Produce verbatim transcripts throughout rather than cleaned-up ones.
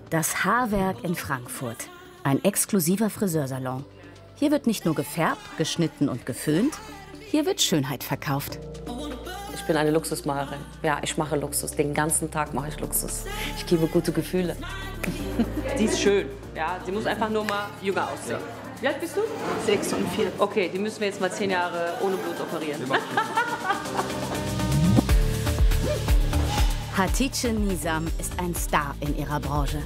Das Haarwerk in Frankfurt. Ein exklusiver Friseursalon. Hier wird nicht nur gefärbt, geschnitten und geföhnt, hier wird Schönheit verkauft. Ich bin eine Luxusmacherin. Ja, ich mache Luxus. Den ganzen Tag mache ich Luxus. Ich gebe gute Gefühle. Die ist schön. Ja, sie muss einfach nur mal jünger aussehen. Ja. Wie alt bist du? sechsundvierzig. Okay, die müssen wir jetzt mal zehn Jahre ohne Blut operieren. Hatice Nizam ist ein Star in ihrer Branche.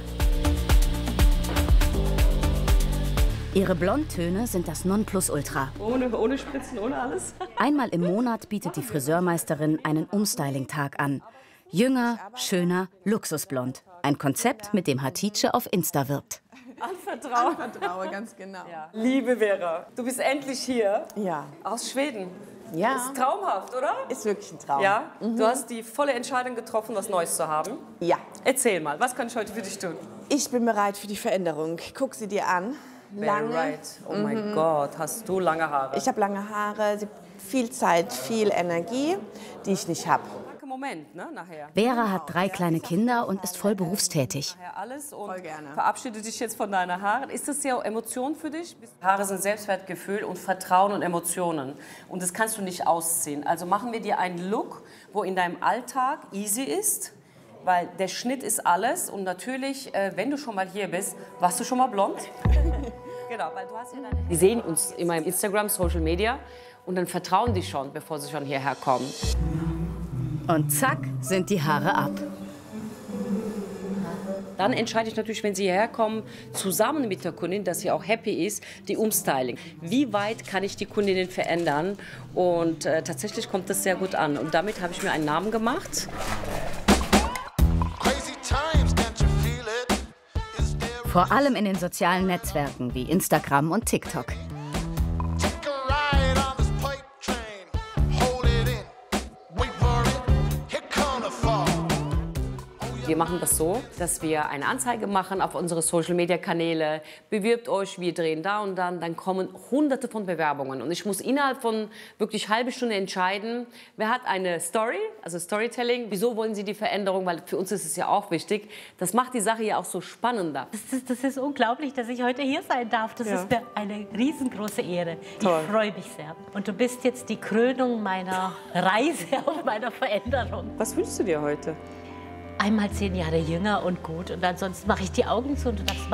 Ihre Blondtöne sind das Nonplusultra. Ohne, ohne Spritzen, ohne alles. Einmal im Monat bietet die Friseurmeisterin einen Umstyling-Tag an. Jünger, schöner, luxusblond. Ein Konzept, mit dem Hatice auf Insta wirbt. Anvertraue. Anvertraue, ganz genau. Ja. Liebe Vera, du bist endlich hier. Ja. Aus Schweden. Ja. Ist traumhaft, oder? Ist wirklich ein Traum. Ja? Mhm. Du hast die volle Entscheidung getroffen, was Neues zu haben. Ja. Erzähl mal, was kann ich heute für dich tun? Ich bin bereit für die Veränderung. Guck sie dir an. Lange. Right. Oh mhm. mein Gott, hast du lange Haare? Ich habe lange Haare, viel Zeit, viel Energie, die ich nicht habe. Moment, ne, nachher. Vera hat drei kleine Kinder und ist voll berufstätig. Alles und voll gerne. Verabschiede dich jetzt von deinen Haaren. Ist das ja Emotion für dich? Haare sind Selbstwertgefühl und Vertrauen und Emotionen. Und das kannst du nicht ausziehen. Also machen wir dir einen Look, wo in deinem Alltag easy ist. Weil der Schnitt ist alles. Und natürlich, äh, wenn du schon mal hier bist, warst du schon mal blond? Genau, weil du hast ja deine... Die sehen uns immer im Instagram, Social Media. Und dann vertrauen die schon, bevor sie schon hierher kommen. Und zack, sind die Haare ab. Dann entscheide ich natürlich, wenn Sie hierher kommen, zusammen mit der Kundin, dass sie auch happy ist, die Umstyling. Wie weit kann ich die Kundinnen verändern? Und äh, tatsächlich kommt das sehr gut an. Und damit habe ich mir einen Namen gemacht. Vor allem in den sozialen Netzwerken wie Instagram und TikTok. Wir machen das so, dass wir eine Anzeige machen auf unsere Social-Media-Kanäle. Bewirbt euch, wir drehen da und dann. Dann kommen hunderte von Bewerbungen. Und ich muss innerhalb von wirklich halbe Stunde entscheiden, wer hat eine Story, also Storytelling. Wieso wollen Sie die Veränderung? Weil für uns ist es ja auch wichtig. Das macht die Sache ja auch so spannender. Das ist, das ist unglaublich, dass ich heute hier sein darf. Das Ja. ist mir eine riesengroße Ehre. Toll. Ich freue mich sehr. Und du bist jetzt die Krönung meiner Reise auf meiner Veränderung. Was wünschst du dir heute? Einmal zehn Jahre jünger und gut. Und ansonsten mache ich die Augen zu und du darfst